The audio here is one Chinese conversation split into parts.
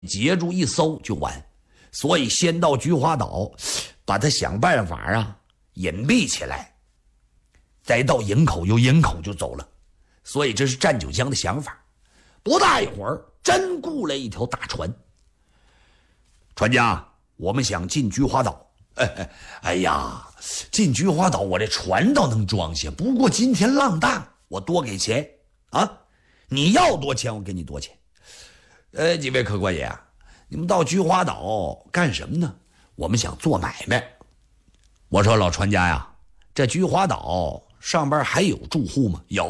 截住一艘就完。所以先到菊花岛，把他想办法啊隐蔽起来，再到营口由营口就走了。所以这是战九江的想法。不大一会儿，真雇来一条大船。船家，我们想进菊花岛。哎呀，进菊花岛我这船倒能装下，不过今天浪大，我多给钱啊！你要多钱我给你多钱。几位客官爷啊，你们到菊花岛干什么呢？我们想做买卖。我说老船家呀，这菊花岛上边还有住户吗？有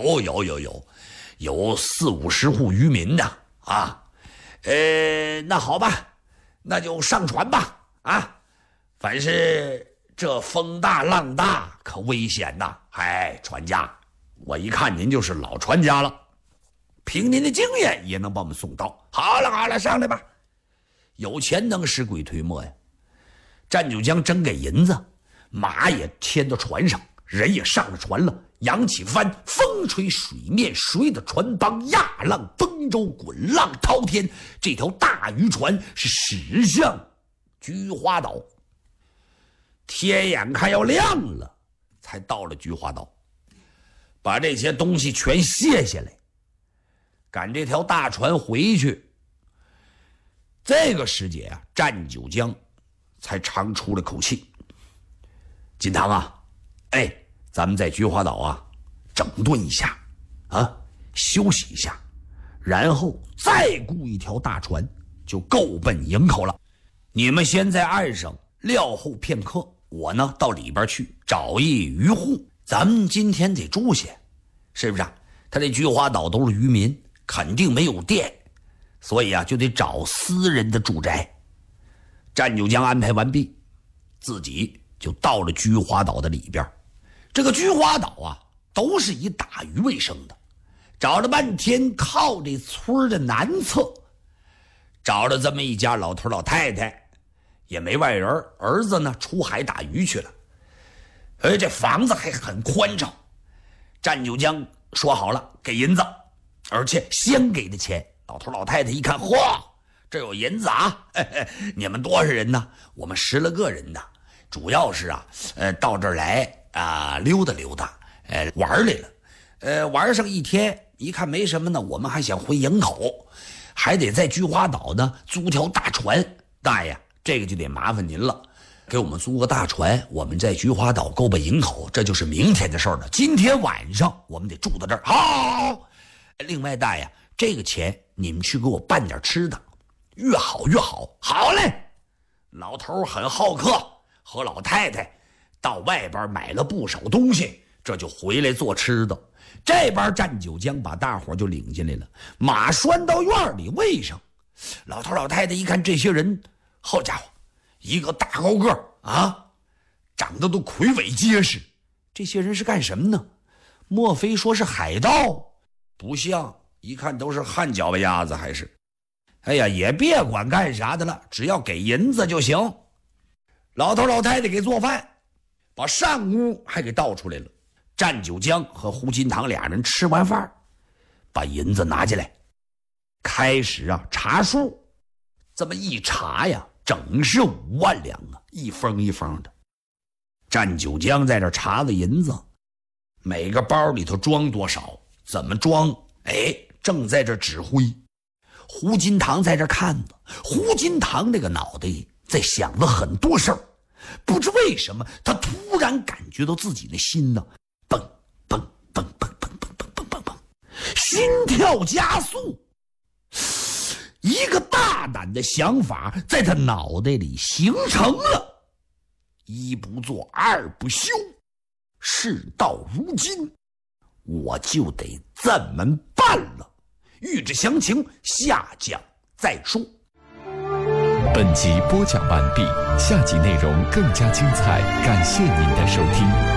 40-50户渔民的啊。那好吧，那就上船吧啊！凡是这风大浪大可危险呐。船家，我一看您就是老船家了，凭您的经验也能把我们送到。好了，上来吧。有钱能使鬼推磨呀。战九江真给银子，马也牵到船上，人也上了船了，扬起帆，风吹水面，水的船帮压浪，风舟滚浪滔天。这条大渔船是驶向菊花岛。天眼看要亮了，才到了菊花岛，把这些东西全卸下来，赶这条大船回去。这个时节啊，战九江才长出了口气。金堂啊，咱们在菊花岛啊整顿一下啊，休息一下，然后再雇一条大船，就够奔营口了。你们先在岸上料候片刻，我呢到里边去找一渔户，咱们今天得住下，是不是啊？他这菊花岛都是渔民，肯定没有电，所以啊就得找私人的住宅。战九江安排完毕，自己就到了菊花岛的里边。这个菊花岛啊都是以打鱼为生的，找了半天，靠这村的南侧找了这么一家老头老太太，也没外人，儿子呢出海打鱼去了。这房子还很宽敞。战九江说好了给银子，而且先给的钱。老头老太太一看，嚯，这有银子啊！你们多少人呢？我们10来个人呢，主要是啊，到这儿来啊溜达溜达，玩来了。玩上一天，一看没什么呢，我们还想回营口，还得在菊花岛呢租条大船。大爷，这个就得麻烦您了，给我们租个大船，我们在菊花岛够奔营口，这就是明天的事儿了。今天晚上我们得住到这儿。好。另外大爷，这个钱你们去给我办点吃的，越好越好。好嘞。老头很好客，和老太太到外边买了不少东西，这就回来做吃的。这边战九江把大伙就领进来了，马拴到院里喂上。老头老太太一看这些人，好家伙，一个大高个啊，长得都魁伟结实。这些人是干什么呢？莫非说是海盗？不像，一看都是旱脚巴鸭子还是。也别管干啥的了，只要给银子就行。老头老太太给做饭，把上屋还给倒出来了。战九江和胡金堂俩人吃完饭，把银子拿进来，开始啊查数。这么一查呀，整是5万两啊，一封一封的。战九江在这查的银子，每个包里头装多少，怎么装，正在这指挥。胡金堂在这看着，胡金堂那个脑袋在想着很多事儿，不知为什么他突然感觉到自己的心呢蹦蹦蹦蹦蹦蹦蹦蹦蹦蹦，心跳加速。一个大胆的想法在他脑袋里形成了，一不做二不休，事到如今我就得这么办了。欲知详情，下讲再说。 本集播讲完毕，下集内容更加精彩，感谢您的收听。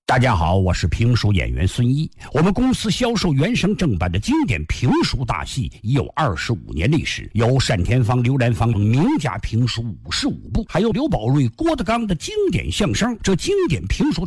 大家好，我是评书演员孙一。我们公司销售原声正版的经典评书大戏已有25年历史，有单田芳、刘兰芳名家评书55部，还有刘宝瑞、郭德纲的经典相声。这经典评书